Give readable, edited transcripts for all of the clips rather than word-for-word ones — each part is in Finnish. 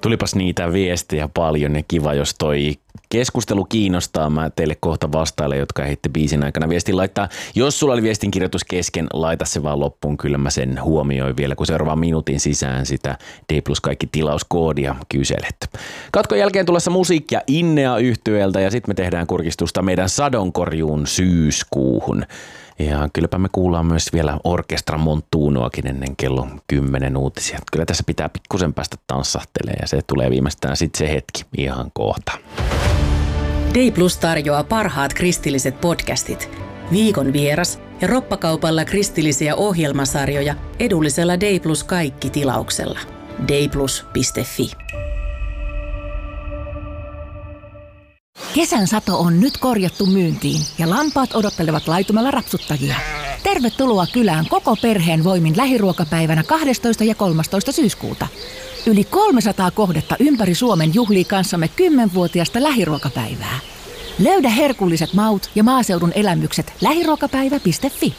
Tulipas niitä viestejä paljon ja kiva, jos toi keskustelu kiinnostaa. Mä teille kohta vastailen, jotka heitte biisin aikana viestin laittaa. Jos sulla oli viestinkirjoitus kesken, laita se vaan loppuun. Kyllä mä sen huomioin vielä, kun seuraavan minuutin sisään sitä D+ kaikki tilauskoodia kyselet. Katkon jälkeen tulossa musiikkia Innea -yhtyeeltä ja sitten me tehdään kurkistusta meidän sadonkorjuun syyskuuhun. Ja kylläpä me kuullaan myös vielä Orkestra Montunoakin ennen kello 10 uutisia. Kyllä tässä pitää pikkusen päästä tanssahtelemaan ja se tulee viimeistään sitten se hetki ihan kohta. D+ tarjoaa parhaat kristilliset podcastit, viikon vieras ja roppakaupalla kristillisiä ohjelmasarjoja edullisella D+ kaikki tilauksella. dplus.fi. Kesän sato on nyt korjattu myyntiin ja lampaat odottelevat laitumella rapsuttajia. Tervetuloa kylään koko perheen voimin lähiruokapäivänä 12. ja 13. syyskuuta. Yli 300 kohdetta ympäri Suomen juhlii kanssamme 10-vuotiaasta lähiruokapäivää. Löydä herkulliset maut ja maaseudun elämykset lähiruokapäivä.fi.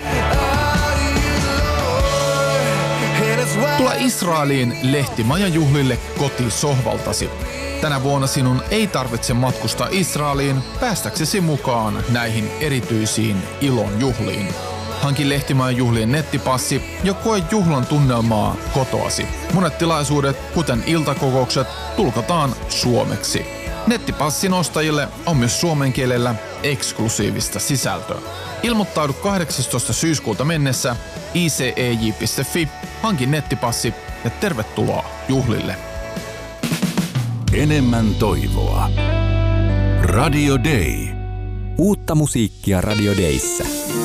Tule Israeliin lehtimajajuhlille kotisohvaltasi. Tänä vuonna sinun ei tarvitse matkustaa Israeliin päästäksesi mukaan näihin erityisiin ilon juhliin. Hanki lehtimajajuhlien nettipassi ja koe juhlan tunnelmaa kotoasi. Monet tilaisuudet, kuten iltakokoukset, tulkataan suomeksi. Nettipassin ostajille on myös suomen kielellä eksklusiivista sisältöä. Ilmoittaudu 18. syyskuuta mennessä icej.fi, hanki nettipassi ja tervetuloa juhlille. Enemmän toivoa. Radio Day. Uutta musiikkia Radio Dayssä.